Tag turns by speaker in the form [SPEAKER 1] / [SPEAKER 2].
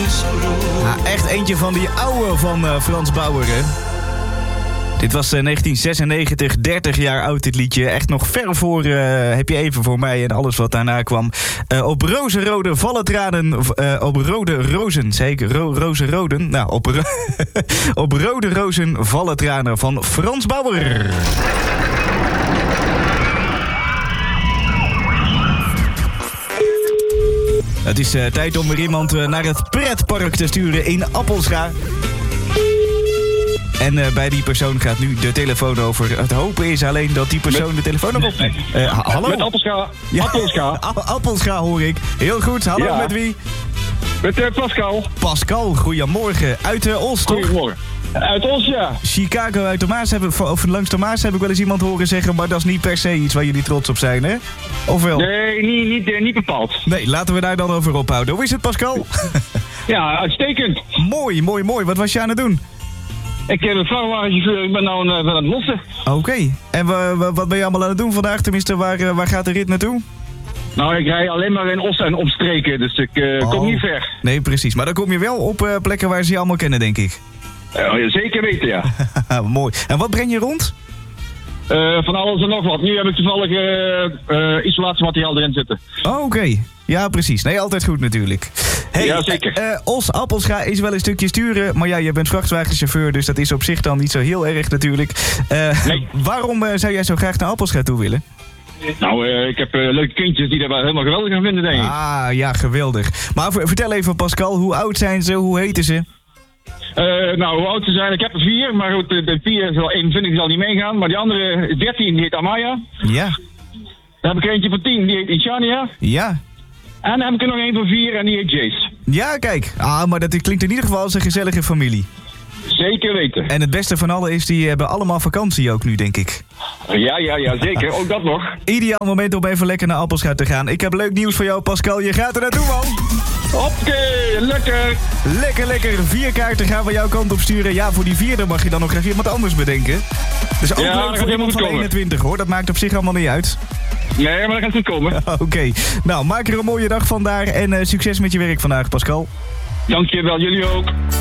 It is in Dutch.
[SPEAKER 1] Echt eentje van die oude van Frans Bauer, hè? Dit was 1996, 30 jaar oud dit liedje. Echt nog ver voor Heb je even voor mij en alles wat daarna kwam. Op rozenrode vallen tranen, op rode rozen, zei ik rozenroden? Nou, op rode rozen vallen tranen van Frans Bauer. Het is tijd om weer iemand naar het pretpark te sturen in Appelscha. En bij die persoon gaat nu de telefoon over. Het hopen is alleen dat die persoon de telefoon nog opneemt. Hallo?
[SPEAKER 2] Met Appelscha. Ja. Appelscha.
[SPEAKER 1] Appelscha hoor ik. Heel goed. Hallo, ja. Met wie?
[SPEAKER 2] Met Pascal.
[SPEAKER 1] Pascal, goedemorgen. Uit Os, toch?
[SPEAKER 2] Goedemorgen. Uit Os, ja.
[SPEAKER 1] Chicago uit de Maas, of langs de Maas heb ik wel eens iemand horen zeggen, maar dat is niet per se iets waar jullie trots op zijn, hè? Of wel?
[SPEAKER 2] Nee, niet bepaald.
[SPEAKER 1] Nee, laten we daar dan over ophouden. Hoe is het, Pascal?
[SPEAKER 2] Ja, uitstekend.
[SPEAKER 1] Mooi. Wat was je aan het doen?
[SPEAKER 2] Ik heb een vrachtwagenchauffeur, ik ben nou aan het lossen.
[SPEAKER 1] Oké. En wat ben je allemaal aan het doen vandaag? Tenminste, waar gaat de rit naartoe?
[SPEAKER 2] Nou, ik rij alleen maar in Os en omstreken, dus ik kom niet ver.
[SPEAKER 1] Nee, precies. Maar dan kom je wel op plekken waar ze je allemaal kennen, denk ik.
[SPEAKER 2] Zeker weten, ja.
[SPEAKER 1] Mooi. En wat breng je rond?
[SPEAKER 2] Van alles en nog wat. Nu heb ik toevallig isolatiemateriaal erin zitten.
[SPEAKER 1] Oh, oké. Ja, precies. Nee, altijd goed natuurlijk. Hey,
[SPEAKER 2] ja, zeker.
[SPEAKER 1] Os Appelscha is wel een stukje sturen, maar ja, je bent vrachtwagenchauffeur, dus dat is op zich dan niet zo heel erg natuurlijk.
[SPEAKER 2] Nee.
[SPEAKER 1] Waarom zou jij zo graag naar Appelscha toe willen?
[SPEAKER 2] Nou, ik heb leuke kindjes die dat wel helemaal geweldig gaan vinden, denk ik.
[SPEAKER 1] Ah, ja, geweldig. Maar vertel even, Pascal, hoe oud zijn ze? Hoe heten ze?
[SPEAKER 2] Nou, hoe oud ze zijn? Ik heb er 4, maar goed, de 21 zal niet meegaan. Maar die andere 13, die heet Amaya.
[SPEAKER 1] Ja.
[SPEAKER 2] Dan heb ik er eentje van 10, die heet Ishania.
[SPEAKER 1] Ja.
[SPEAKER 2] En dan heb ik er nog een van 4 en die heet Jace.
[SPEAKER 1] Ja, kijk. Maar dat klinkt in ieder geval als een gezellige familie.
[SPEAKER 2] Zeker weten.
[SPEAKER 1] En het beste van allen is, die hebben allemaal vakantie ook nu, denk ik.
[SPEAKER 2] Ja, zeker. Ook dat nog.
[SPEAKER 1] Ideaal moment om even lekker naar Appelscha te gaan. Ik heb leuk nieuws voor jou, Pascal. Je gaat er naartoe, man.
[SPEAKER 2] Oké, lekker.
[SPEAKER 1] Lekker. 4 kaarten gaan we jouw kant op sturen. Ja, voor die 4e mag je dan nog even iemand anders bedenken. Dus ook leuk voor iemand van 21, hoor. Dat maakt op zich allemaal niet uit.
[SPEAKER 2] Nee, maar dat gaat goed komen.
[SPEAKER 1] Oké. Nou, maak er een mooie dag van daar. En succes met je werk vandaag, Pascal.
[SPEAKER 2] Dankjewel, jullie ook.